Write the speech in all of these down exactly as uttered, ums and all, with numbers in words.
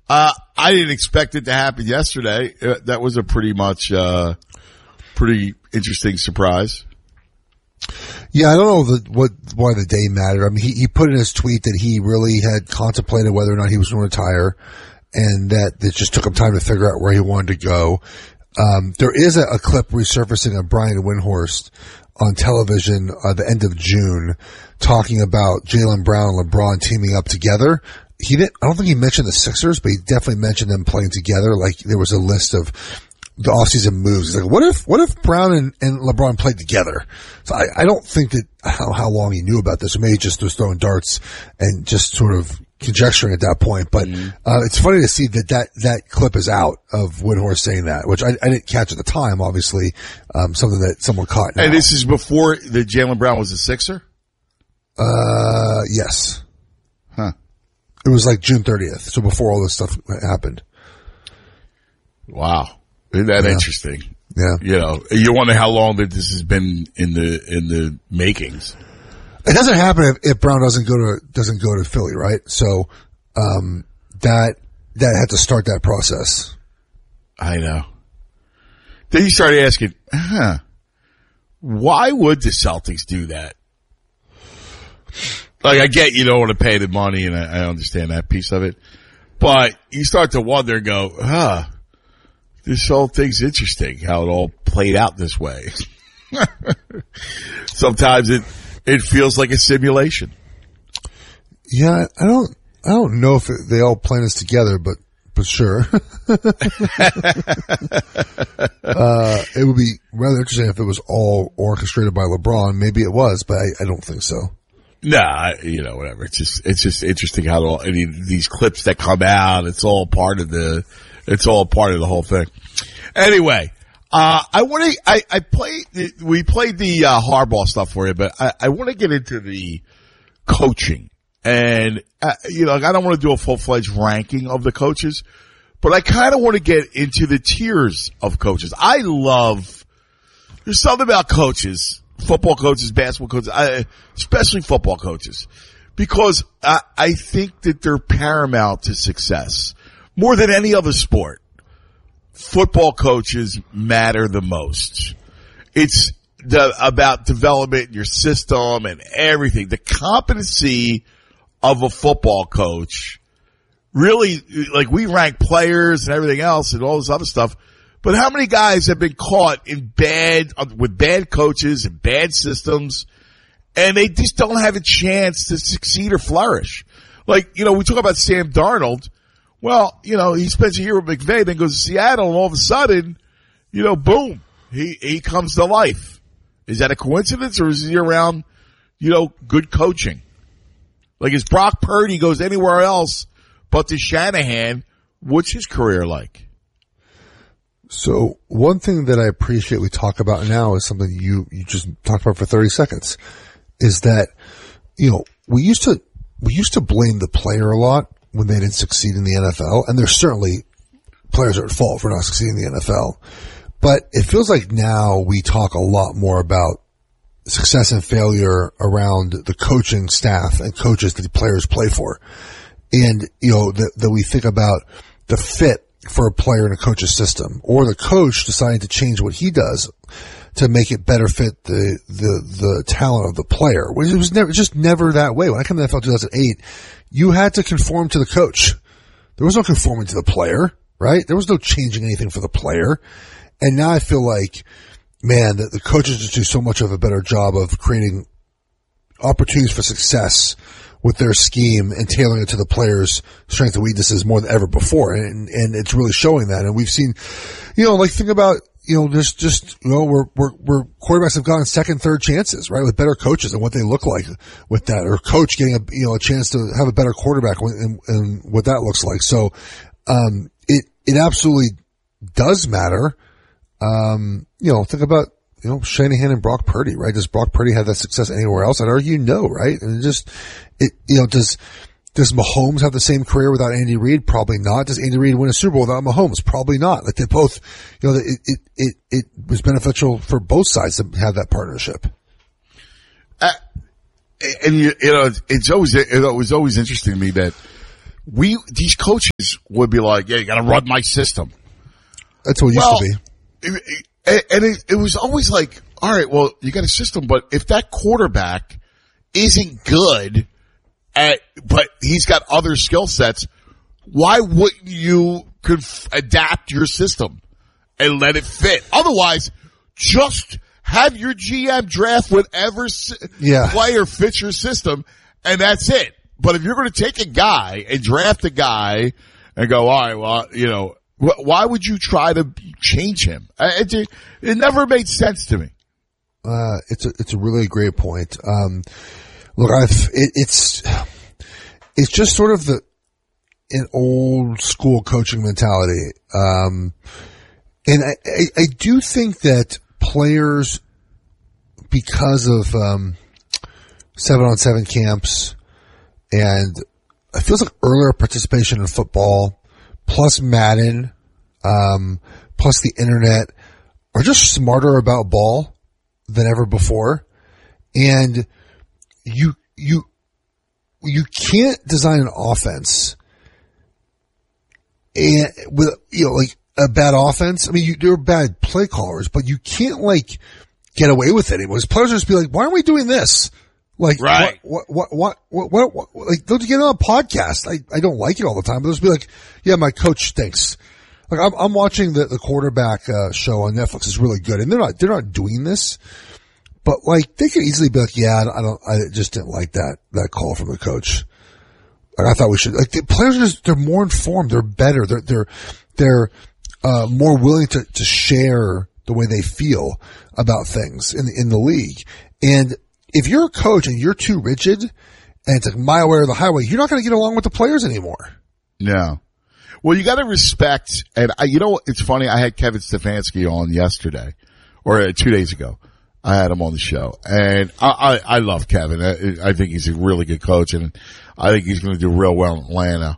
Uh, I didn't expect it to happen yesterday. Uh, that was a pretty much, uh, pretty interesting surprise. Yeah, I don't know the, what why the day mattered. I mean, he, he put in his tweet that he really had contemplated whether or not he was going to retire, and that it just took him time to figure out where he wanted to go. Um, there is a, a clip resurfacing of Brian Windhorst on television uh, the end of June, talking about Jaylen Brown and LeBron teaming up together. He didn't. I don't think he mentioned the Sixers, but he definitely mentioned them playing together. Like there was a list of the offseason moves. He's like, what if, what if Brown and, and LeBron played together? So I, I don't think that how, how long he knew about this, or maybe he just was throwing darts and just sort of conjecturing at that point. But, mm-hmm. uh, it's funny to see that that, that clip is out of Windhorst saying that, which I, I didn't catch at the time, obviously, um, something that someone caught now. And this is before the Jaylen Brown was a Sixer? Uh, yes. Huh. It was like June thirtieth. So before all this stuff happened. Wow. Isn't that yeah. interesting? Yeah. You know, you wonder how long that this has been in the, in the makings. It doesn't happen if, if Brown doesn't go to, doesn't go to Philly, right? So, um, that, that had to start that process. I know. Then you start asking, huh, why would the Celtics do that? Like, I get you don't want to pay the money, and I, I understand that piece of it. But you start to wonder and go, huh, this whole thing's interesting, how it all played out this way. Sometimes it, it feels like a simulation. Yeah, I don't, I don't know if it, they all plan this together, but, but sure. uh, it would be rather interesting if it was all orchestrated by LeBron. Maybe it was, but I, I don't think so. Nah, you know, whatever. It's just, it's just interesting how all, I mean, these clips that come out, it's all part of the, it's all part of the whole thing. Anyway, uh, I want to, I, I played, we played the, uh, Harbaugh stuff for you, but I, I want to get into the coaching. And, uh, you know, I don't want to do a full-fledged ranking of the coaches, but I kind of want to get into the tiers of coaches. I love, there's something about coaches, football coaches, basketball coaches, I, especially football coaches, because I, I think that they're paramount to success. More than any other sport, football coaches matter the most. It's the, about development in your system and everything. The competency of a football coach really, like we rank players and everything else and all this other stuff, but how many guys have been caught in bad, with bad coaches and bad systems, and they just don't have a chance to succeed or flourish? Like, you know, we talk about Sam Darnold. Well, you know, he spends a year with McVay, then goes to Seattle, and all of a sudden, you know, boom, he, he comes to life. Is that a coincidence, or is he around, you know, good coaching? Like, as Brock Purdy goes anywhere else but to Shanahan, what's his career like? So one thing that I appreciate we talk about now is something you, you just talked about for thirty seconds, is that, you know, we used to, we used to blame the player a lot when they didn't succeed in the N F L, and there's certainly players are at fault for not succeeding in the N F L. But it feels like now we talk a lot more about success and failure around the coaching staff and coaches that the players play for. And, you know, that, that we think about the fit for a player in a coach's system, or the coach deciding to change what he does to make it better fit the, the, the talent of the player. It was never, just never that way. When I came to the N F L in two thousand eight, you had to conform to the coach. There was no conforming to the player, right? There was no changing anything for the player. And now I feel like, man, that the coaches just do so much of a better job of creating opportunities for success with their scheme and tailoring it to the players' strengths and weaknesses more than ever before. And, and it's really showing that. And we've seen, you know, like think about, you know, just, just, you know, we're, we're, we're quarterbacks have gotten second, third chances, right? With better coaches and what they look like with that, or coach getting a, you know, a chance to have a better quarterback and, and what that looks like. So, um, it, it absolutely does matter. Um, you know, think about, you know, Shanahan and Brock Purdy, right? Does Brock Purdy have that success anywhere else? I'd argue no, right? And it just, it, you know, does, does Mahomes have the same career without Andy Reid? Probably not. Does Andy Reid win a Super Bowl without Mahomes? Probably not. Like they both, you know, it, it, it, it was beneficial for both sides to have that partnership. Uh, and you, you know, it's always, it was always interesting to me that we these coaches would be like, "Yeah, you got to run my system." That's what it well, used to be. It, it, and it, it was always like, "All right, well, you got a system, but if that quarterback isn't good at, but he's got other skill sets, why wouldn't you conf- adapt your system and let it fit? Otherwise, just have your G M draft whatever si- yeah. player fits your system, and that's it. But if you're going to take a guy and draft a guy and go, all right, well, you know, wh- why would you try to change him? It, it, it never made sense to me. Uh, it's a, it's a really great point. Um, look, I've, it, it's, it's just sort of the, an old school coaching mentality. Um, and I, I, I do think that players, because of, um, seven on seven camps, and it feels like earlier participation in football, plus Madden, um, plus the internet, are just smarter about ball than ever before. And you, you, you can't design an offense and with, you know, like a bad offense. I mean, you, they're bad play callers, but you can't like get away with it anymore. Players just be like, why aren't we doing this? Like, right. what, what, what, what, what, what, what like, they'll get on a podcast. I, I don't like it all the time, but they'll just be like, yeah, my coach stinks. Like, I'm, I'm watching the, the quarterback, uh, show on Netflix. It's really good. And they're not, they're not doing this, but like, they could easily be like, yeah, I don't, I just didn't like that, that call from the coach. Like, I thought we should, like, the players are just, they're more informed. They're better. They're, they're, they're, uh, more willing to, to share the way they feel about things in, in the league. And, if you're a coach and you're too rigid and it's like my way or the highway, you're not going to get along with the players anymore. No. Well, you got to respect, and I, you know, it's funny. I had Kevin Stefanski on yesterday or uh, two days ago. I had him on the show, and I, I, I love Kevin. I, I think he's a really good coach, and I think he's going to do real well in Atlanta.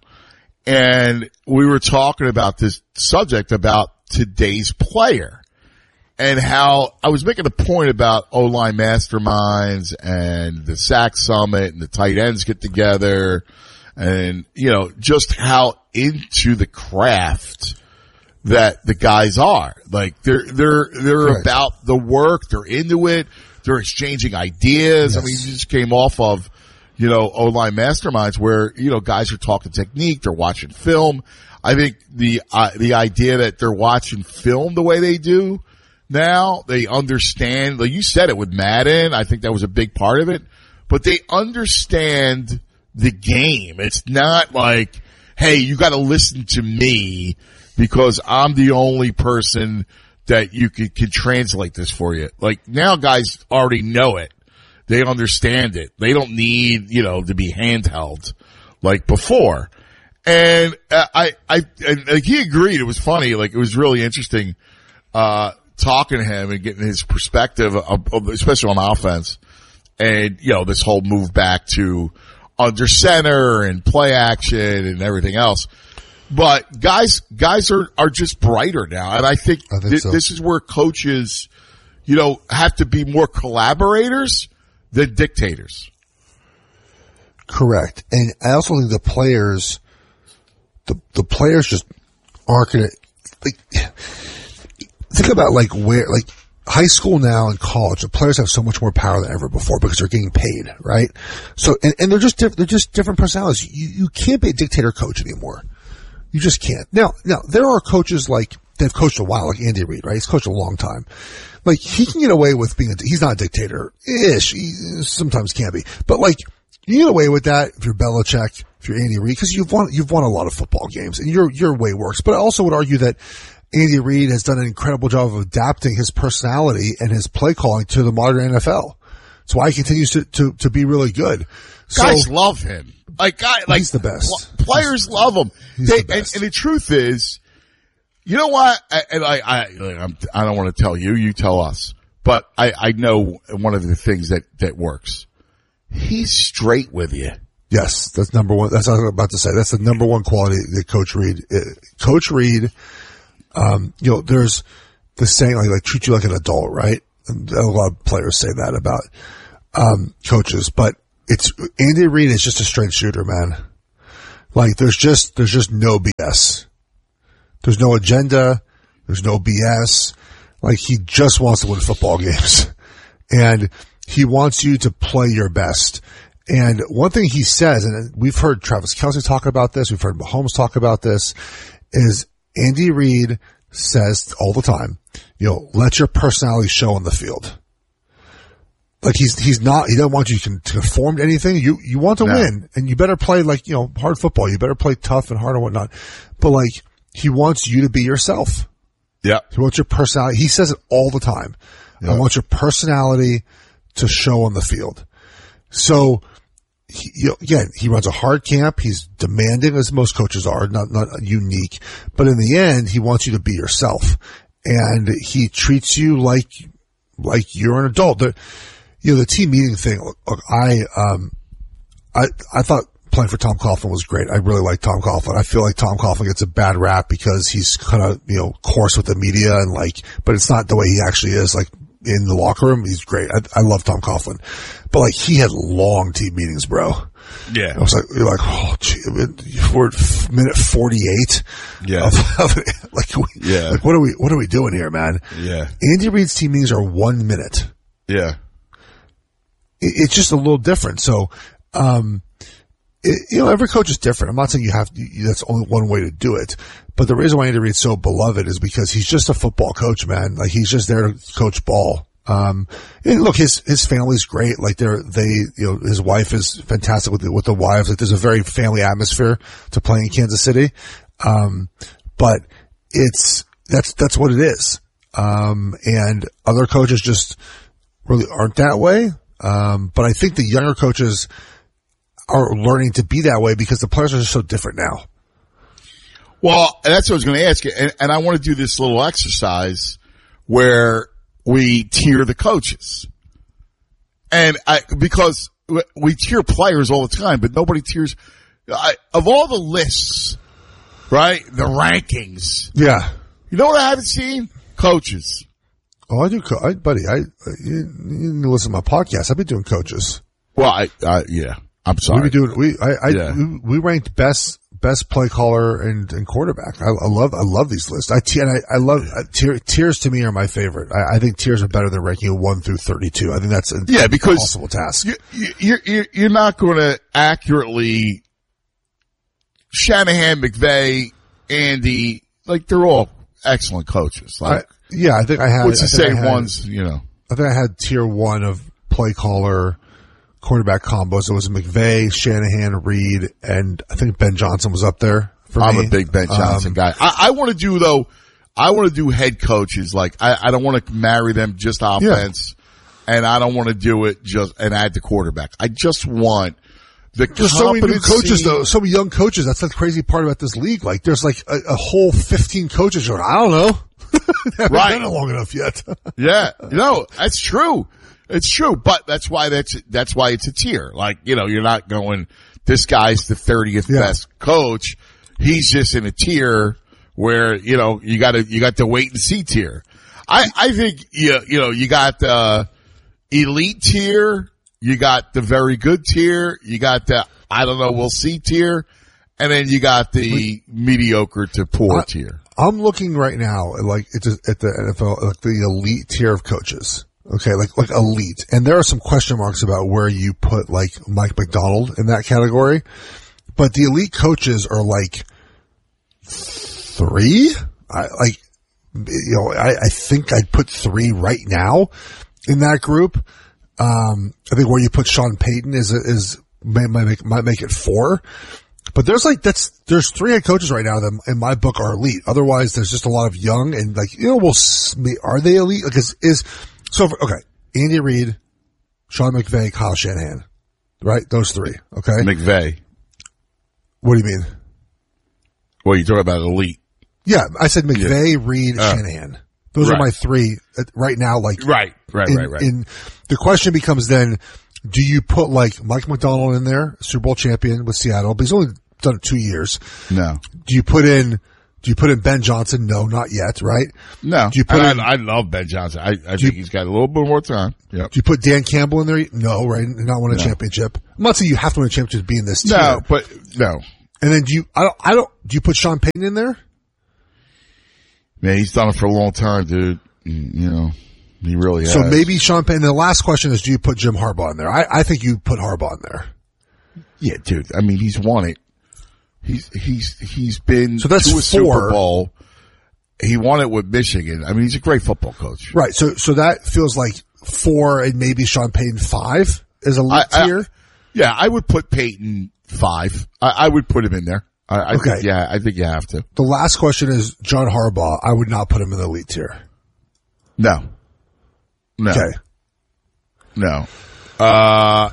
And we were talking about this subject about today's player. And how I was making a point about O-line masterminds and the sack summit and the tight ends get together and, you know, just how into the craft that the guys are. Like they're, they're, they're right. about the work. They're into it. They're exchanging ideas. Yes. I mean, you just came off of, you know, O-line masterminds where, you know, guys are talking technique. They're watching film. I think the, uh, the idea that they're watching film the way they do, now they understand, like you said it with Madden, I think that was a big part of it, but they understand the game. It's not like, hey, you got to listen to me because I'm the only person that you can, can translate this for you. Like now guys already know it. They understand it. They don't need, you know, to be handheld like before. And uh, I, I, and like he agreed. It was funny. Like it was really interesting, uh, talking to him and getting his perspective, of, of, especially on offense, and you know this whole move back to under center and play action and everything else. But guys, guys are are just brighter now, and I think, I think th- so. This is where coaches, you know, have to be more collaborators than dictators. Correct, and I also think the players, the the players just aren't going to like. Think about like where, like high school now and college, the players have so much more power than ever before because they're getting paid, right? So, and, and they're just diff- they're just different personalities. You, you can't be a dictator coach anymore. You just can't. Now, now there are coaches like they've coached a while, like Andy Reid, right? He's coached a long time. Like he can get away with being a, he's not a dictator-ish. He sometimes can be, but like you get away with that if you're Belichick, if you're Andy Reid, because you've won, you've won a lot of football games and your, your way works. But I also would argue that Andy Reid has done an incredible job of adapting his personality and his play calling to the modern N F L. That's why he continues to, to, to be really good. Guys so, love him. Like, guy, like he's the best. Pl- players he's, love him. He's they, the best. And, and the truth is, you know what? I, and I, I, I'm, I don't want to tell you. You tell us. But I, I know one of the things that, that works. He's straight with you. Yes, that's number one. That's what I was about to say. That's the number one quality that Coach Reid. Coach Reid. Um, you know, there's the saying like, like treat you like an adult, right? And a lot of players say that about, um, coaches, but it's, Andy Reid is just a straight shooter, man. Like there's just, there's just no B S. There's no agenda. There's no B S. Like he just wants to win football games and he wants you to play your best. And one thing he says, and we've heard Travis Kelce talk about this, we've heard Mahomes talk about this, is Andy Reid says all the time, you know, let your personality show on the field. Like he's, he's not, he doesn't want you to conform to anything. You, you want to no. win and you better play like, you know, hard football. You better play tough and hard and whatnot. But like, he wants you to be yourself. Yeah. He wants your personality. He says it all the time. Yeah. I want your personality to show on the field. So, he, you know, again, he runs a hard camp. He's demanding as most coaches are, not, not unique, but in the end, he wants you to be yourself and he treats you like, like you're an adult. The, you know, the team meeting thing, look, I, um, I, I thought playing for Tom Coughlin was great. I really like Tom Coughlin. I feel like Tom Coughlin gets a bad rap because he's kind of, you know, coarse with the media and like, but it's not the way he actually is. Like in the locker room, he's great. I, I love Tom Coughlin, but like he had long team meetings, bro. Yeah. I was like, you're like, oh, gee, we're at minute forty-eight. Yeah. Of, of, like, we, yeah. Like, what are we, what are we doing here, man? Yeah. Andy Reid's team meetings are one minute. Yeah. It, it's just a little different. So, um, It, you know, every coach is different. I'm not saying you have to, that's only one way to do it. But the reason why Andy Reid's so beloved is because he's just a football coach, man. Like he's just there to coach ball. Um, and look, his, his family's great. Like they're, they, you know, his wife is fantastic with the, with the wives. Like there's a very family atmosphere to playing in Kansas City. Um, but it's, that's, that's what it is. Um, and other coaches just really aren't that way. Um, but I think the younger coaches are learning to be that way because the players are just so different now. Well, that's what I was going to ask you. And, and I want to do this little exercise where we tier the coaches. And I, because we tier players all the time, but nobody tiers, I, of all the lists, right? The rankings. Yeah. You know what I haven't seen? Coaches. Oh, I do, co- I, buddy, I, you, you didn't listen to my podcast. I've been doing coaches. Well, I, I yeah. I'm sorry. We be doing, we, I, I, yeah. we, we ranked best, best play caller and, and quarterback. I, I love, I love these lists. I, and I, I love, uh, tier, tiers to me are my favorite. I, I think tiers are better than ranking one through thirty-two. I think that's a, yeah, because impossible task. You, you, you're, you're not going to accurately Shanahan, McVay, Andy, like they're all excellent coaches. Like, I, yeah, I think I had, what's to say had, ones, you know, I think I had tier one of play caller, quarterback combos. It was McVay, Shanahan, Reid, and I think Ben Johnson was up there for I'm me. a big Ben Johnson um, guy. I, I want to do though, I want to do head coaches. Like I, I don't want to marry them just offense yeah. and I don't want to do it just and add the quarterback. I just want the There's so many new coaches though, so many young coaches. That's the crazy part about this league. Like there's like a, a whole fifteen coaches going, I don't know. Haven't right. done it long enough yet. Yeah. No, that's true. It's true, but that's why that's, that's why it's a tier. Like, you know, you're not going, this guy's the thirtieth yeah. best coach. He's just in a tier where, you know, you gotta, you got the wait and see tier. I, I think, you, you know, you got the elite tier, you got the very good tier, you got the, I don't know, we'll see tier, and then you got the mediocre to poor I, tier. I'm looking right now at like, it's at the N F L, like the elite tier of coaches. Okay, like, like elite. And there are some question marks about where you put like Mike Macdonald in that category. But the elite coaches are like three. I like, you know, I, I think I'd put three right now in that group. Um, I think where you put Sean Payton is, is, might, might make, might make it four. But there's like, that's, there's three head coaches right now that in my book are elite. Otherwise there's just a lot of young and like, you know, we'll, are they elite? Like is, is, So, okay, Andy Reid, Sean McVay, Kyle Shanahan, right? Those three, okay? McVay. What do you mean? Well, you talk about elite. Yeah, I said McVay, yeah. Reid, uh, Shanahan. Those right. are my three right now, like. Right, right, in, right, right. In, the question becomes then, do you put like Mike Macdonald in there, Super Bowl champion with Seattle, but he's only done it two years. No. Do you put in, Do you put in Ben Johnson? No, not yet, right? No. Do you put I, in, I love Ben Johnson. I, I think you, he's got a little bit more time. Yep. Do you put Dan Campbell in there? No, right? Not win a no. championship. I'm not saying you have to win a championship to be in this tier. No, but no. And then do you, I don't, I don't, do you put Sean Payton in there? Man, he's done it for a long time, dude. You know, he really has. So maybe Sean Payton. The last question is, do you put Jim Harbaugh in there? I, I think you put Harbaugh in there. Yeah, dude. I mean, he's won it. He's, he's, he's been so that's to a four. Super Bowl. He won it with Michigan. I mean, he's a great football coach. Right. So, so that feels like four and maybe Sean Payton five is a lead tier. I, yeah, I would put Payton five. I, I would put him in there. I, I okay. think, yeah, I think you have to. The last question is John Harbaugh. I would not put him in the elite tier. No. No. Okay. No. Uh,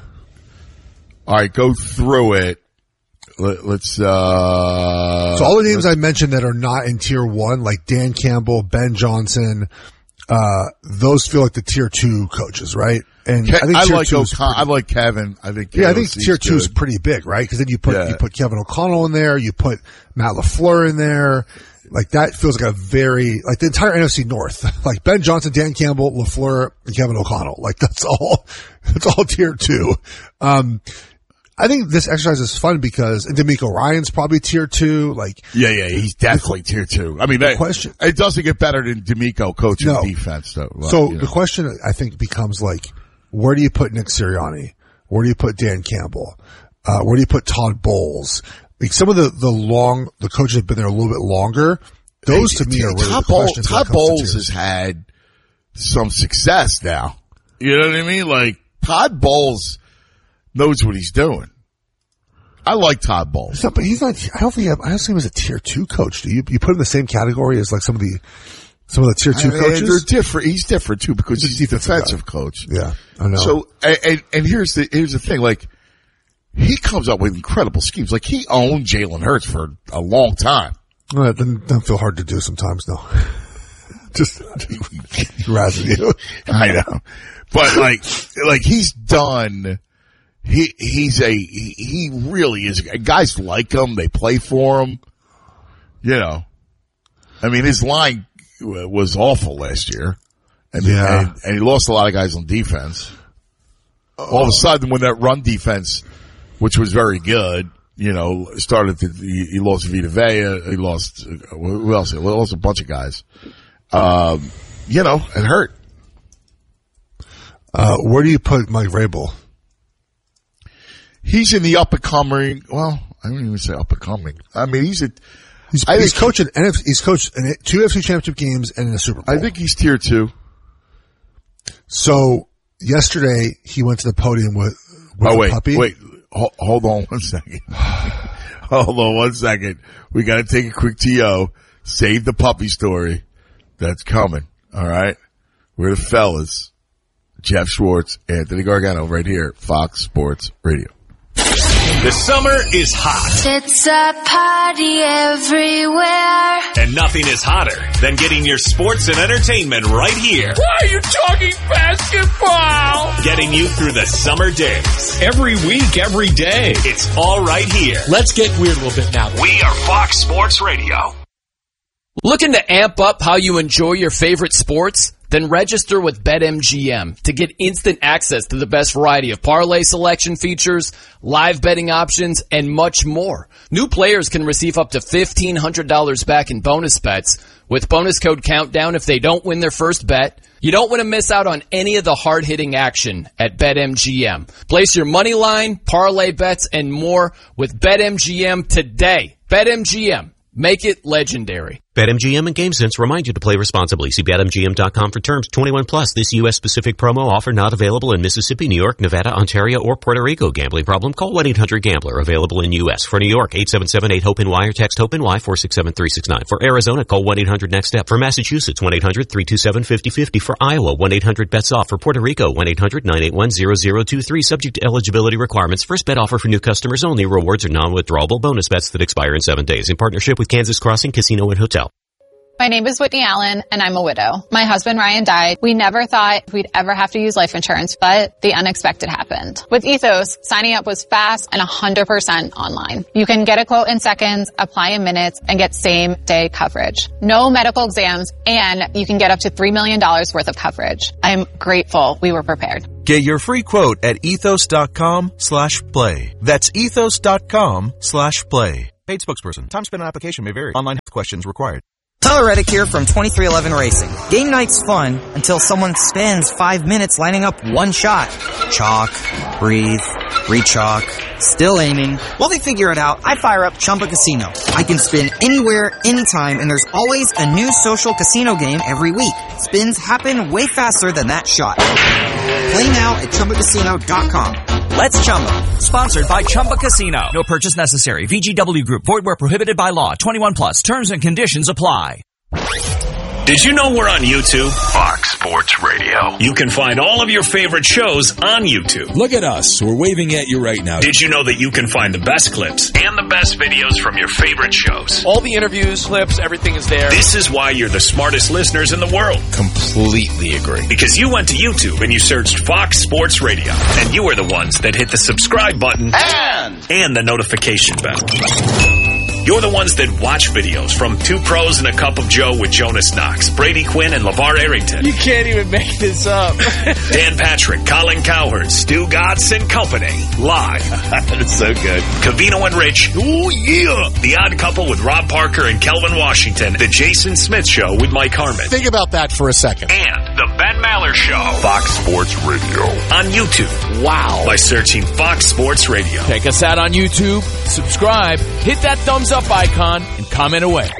all right, go through it. Let, let's, uh. So all the names I mentioned that are not in tier one, like Dan Campbell, Ben Johnson, uh, those feel like the tier two coaches, right? And Ke- I think I tier like two O'Con- I like Kevin. I think yeah, I think Kevin tier two is good. pretty big, right? Because then you put Yeah. you put Kevin O'Connell in there, you put Matt LaFleur in there. Like that feels like a very like the entire N F C North. Like Ben Johnson, Dan Campbell, LaFleur, and Kevin O'Connell. Like that's all. That's all tier two. Um, I think this exercise is fun because and D'Amico Ryan's probably tier two. Like Yeah, yeah, he's definitely tier two. I mean, that, question- it doesn't get better than D'Amico coaching No. defense, though. Well, so you know. the question I think becomes like, where do you put Nick Sirianni? Where do you put Dan Campbell? Uh, where do you put Todd Bowles? Like some of the, the long, the coaches have been there a little bit longer. Those Hey, to me are really Todd the questions. Bowles, when it Todd comes to Bowles tiers. has had some success now. You know what I mean? Like, Todd Bowles knows what he's doing. I like Todd Bowles. He's not, but he's not, I don't think, I don't see him as a tier two coach. Do you, you put him in the same category as like some of the, some of the tier two I mean, coaches? They're different. He's different too because He's a he's a defensive defensive coach. Yeah, I know. So, and, and, and here's the, here's the thing, like, he comes up with incredible schemes. Like, he owned Jalen Hurts for a long time. Well, that doesn't, doesn't feel hard to do sometimes, no. Just, razzing you. I know. But like, like he's done, he, he's a, he, he really is, guys like him, they play for him, you know. I mean, his line was awful last year. And, Yeah. and, and he lost a lot of guys on defense. All of a sudden, when that run defense, which was very good, you know, started to, he, he lost Vita Vea, he lost, who else? He lost a bunch of guys. Um, you know, it hurt. Uh, where do you put Mike Vrabel? He's in the up and coming. Well, I don't even say up and coming. I mean, he's a. He's, I he's think- coaching, N F C, he's coached in two N F C championship games and in a Super Bowl. I think he's tier two. So yesterday he went to the podium with, with Oh a wait, puppy. wait. Ho- hold on one second. Hold on one second. We got to take a quick T O. Save the puppy story. That's coming. All right. We're the fellas. Jeff Schwartz, Anthony Gargano, right here, Fox Sports Radio. The summer is hot, It's a party everywhere. and nothing is hotter than getting your sports and entertainment right here. Why are you talking basketball? Getting you through the summer days. Every week, every day. It's all right here. Let's get weird a little bit now. We are Fox Sports Radio. Looking to amp up how you enjoy your favorite sports? Then register with BetMGM to get instant access to the best variety of parlay selection features, live betting options, and much more. New players can receive up to fifteen hundred dollars back in bonus bets with bonus code COUNTDOWN if they don't win their first bet. You don't want to miss out on any of the hard-hitting action at BetMGM. Place your money line, parlay bets, and more with BetMGM today. BetMGM. Make it legendary. BetMGM and GameSense remind you to play responsibly. See Bet M G M dot com for terms. twenty-one plus. This U S specific promo offer not available in Mississippi, New York, Nevada, Ontario, or Puerto Rico. Gambling problem? Call one eight hundred gambler. Available in U S. For New York, eight seven seven eight hope N Y or text HOPE-NY four six seven three six nine. For Arizona, call one eight hundred next step. For Massachusetts, one eight hundred three two seven five zero five zero. For Iowa, one eight hundred bets off. For Puerto Rico, one eight hundred nine eight one zero zero two three. Subject to eligibility requirements. First bet offer for new customers only. Rewards are non-withdrawable bonus bets that expire in seven days. In partnership with Kansas Crossing Casino and Hotel. My name is Whitney Allen, and I'm a widow. My husband, Ryan, died. We never thought we'd ever have to use life insurance, but the unexpected happened. With Ethos, signing up was fast and one hundred percent online. You can get a quote in seconds, apply in minutes, and get same-day coverage. No medical exams, and you can get up to three million dollars worth of coverage. I'm grateful we were prepared. Get your free quote at ethos.com slash play. That's ethos.com slash play. Paid spokesperson. Time spent on application may vary. Online health questions required. Tyler Reddick here from twenty-three eleven Racing. Game night's fun until someone spends five minutes lining up one shot. Chalk, breathe, re-chalk, still aiming. While they figure it out, I fire up Chumba Casino. I can spin anywhere, anytime, and there's always a new social casino game every week. Spins happen way faster than that shot. Play now at Chumba Casino dot com. Let's Chumba. Sponsored by Chumba Casino. No purchase necessary. V G W Group. Void where prohibited by law. twenty-one plus. Terms and conditions apply. Did you know we're on YouTube? Fox Sports Radio. You can find all of your favorite shows on YouTube. Look at us. We're waving at you right now. Did you know that you can find the best clips and the best videos from your favorite shows? All the interviews, clips, everything is there. This is why you're the smartest listeners in the world. Completely agree. Because you went to YouTube and you searched Fox Sports Radio. And you are the ones that hit the subscribe button and, and the notification bell. You're the ones that watch videos from Two Pros and a Cup of Joe with Jonas Knox, Brady Quinn, and LeVar Arrington. You can't even make this up. Dan Patrick, Colin Cowherd, Stu Godson Company, live. That's so good. Covino and Rich. Oh, yeah. The Odd Couple with Rob Parker and Kelvin Washington. The Jason Smith Show with Mike Harmon. Think about that for a second. And the Ben Maller Show. Fox Sports Radio. On YouTube. Wow. By searching Fox Sports Radio. Check us out on YouTube. Subscribe. Hit that thumbs up icon and comment away.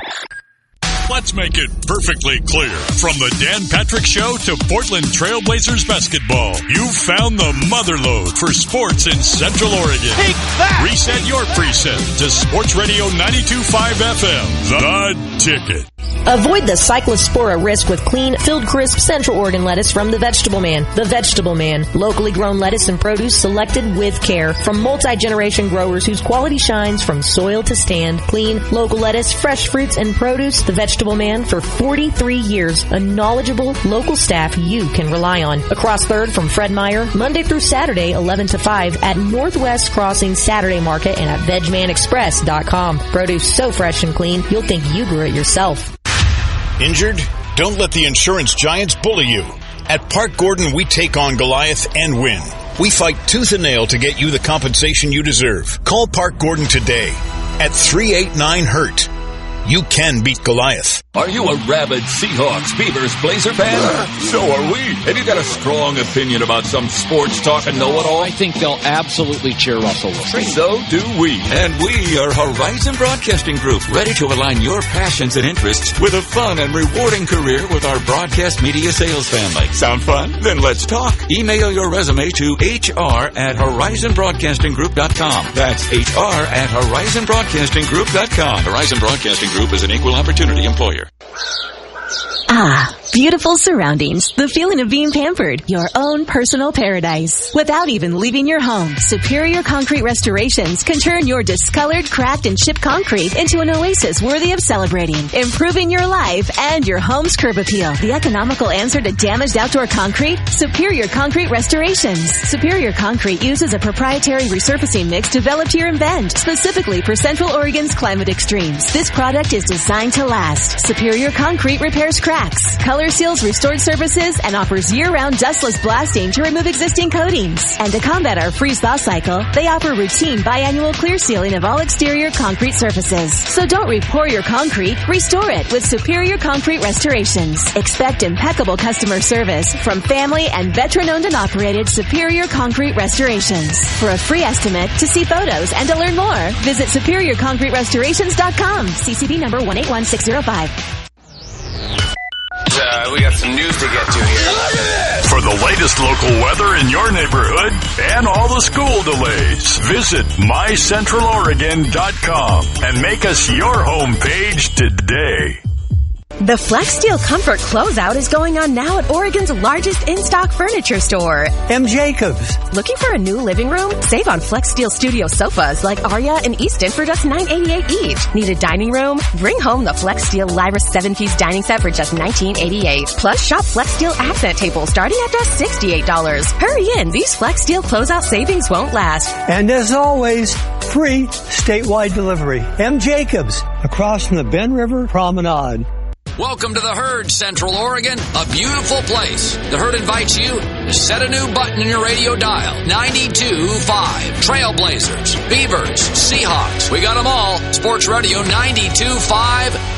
Let's make it perfectly clear. From the Dan Patrick Show to Portland Trailblazers basketball, you've found the motherlode for sports in Central Oregon. Take that! Reset your preset to Sports Radio ninety-two point five F M. The Ticket. Avoid the cyclospora risk with clean, filled crisp Central Oregon lettuce from The Vegetable Man. The Vegetable Man. Locally grown lettuce and produce selected with care from multi-generation growers whose quality shines from soil to stand. Clean, local lettuce, fresh fruits, and produce. The Vegetable Man for forty-three years. A knowledgeable, local staff you can rely on. Across third from Fred Meyer, Monday through Saturday, eleven to five at Northwest Crossing Saturday Market and at veg man express dot com. Produce so fresh and clean, you'll think you grew it yourself. Injured? Don't let the insurance giants bully you. At Park Gordon, we take on Goliath and win. We fight tooth and nail to get you the compensation you deserve. Call Park Gordon today at three eight nine hurt. You can beat Goliath. Are you a rabid Seahawks, Beavers, Blazer fan? So are we. Have you got a strong opinion about some sports talk and know-it-all? I think they'll absolutely cheer Russell Wilson. So do we. And we are Horizon Broadcasting Group, ready to align your passions and interests with a fun and rewarding career with our broadcast media sales family. Sound fun? Then let's talk. Email your resume to H R at horizon broadcasting group dot com. That's H R at horizon broadcasting group dot com. Horizon Broadcasting Group is an equal opportunity employer. Ah, beautiful surroundings. The feeling of being pampered. Your own personal paradise. Without even leaving your home, Superior Concrete Restorations can turn your discolored, cracked, and chipped concrete into an oasis worthy of celebrating. Improving your life and your home's curb appeal. The economical answer to damaged outdoor concrete? Superior Concrete Restorations. Superior Concrete uses a proprietary resurfacing mix developed here in Bend, specifically for Central Oregon's climate extremes. This product is designed to last. Superior Concrete repairs cracks, color seals restored surfaces, and offers year-round dustless blasting to remove existing coatings. And to combat our freeze-thaw cycle, they offer routine biannual clear sealing of all exterior concrete surfaces. So don't re-pour your concrete, restore it with Superior Concrete Restorations. Expect impeccable customer service from family and veteran-owned and operated Superior Concrete Restorations. For a free estimate, to see photos, and to learn more, visit superior concrete restorations dot com. C C B number one eight one six zero five. Uh, we got some news to get to here. For the latest local weather in your neighborhood and all the school delays, visit my central oregon dot com and make us your homepage today. The FlexSteel Comfort Closeout is going on now at Oregon's largest in-stock furniture store, M. Jacobs. Looking for a new living room? Save on FlexSteel Studio sofas like Aria and Easton for just nine eighty-eight each. Need a dining room? Bring home the FlexSteel Lyra seven-piece dining set for just nineteen eighty-eight. Plus, shop FlexSteel accent tables starting at just sixty-eight dollars. Hurry in, these FlexSteel closeout savings won't last. And as always, free statewide delivery. M. Jacobs, across from the Ben River Promenade. Welcome to the Herd, Central Oregon, a beautiful place. The Herd invites you to set a new button in your radio dial. ninety-two point five. Trailblazers, Beavers, Seahawks. We got them all. Sports Radio ninety-two point five.